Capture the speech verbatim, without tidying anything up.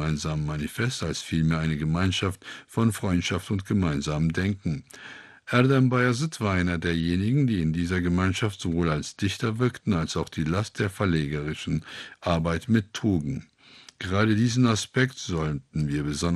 gemeinsamen Manifest als vielmehr eine Gemeinschaft von Freundschaft und gemeinsamem Denken. Erdem Bayezid war einer derjenigen, die in dieser Gemeinschaft sowohl als Dichter wirkten, als auch die Last der verlegerischen Arbeit mittrugen. Gerade diesen Aspekt sollten wir besonders